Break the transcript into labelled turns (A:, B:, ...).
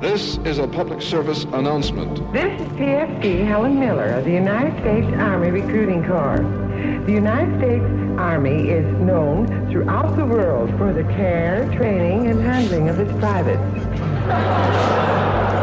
A: This is a public service announcement.
B: This is PFD Helen Miller of the United States Army Recruiting Corps. The United States Army is known throughout the world for the care, training, and handling of its privates.